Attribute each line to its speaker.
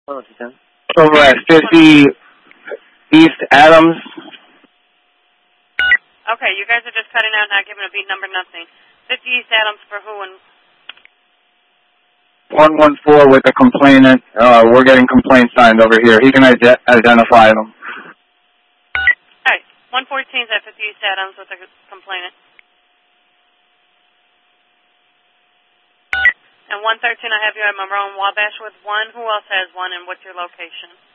Speaker 1: Over at 50 East Adams.
Speaker 2: Okay, you guys are just cutting out, not giving a beat number, nothing. 50 East Adams for who and...
Speaker 1: 114 with a complainant. We're getting complaints signed over here. He can identify them.
Speaker 2: All right, 114's at 50 East Adams with a complainant. And 113, I have you at Marone Wabash with 1. Who else has 1, and what's your location?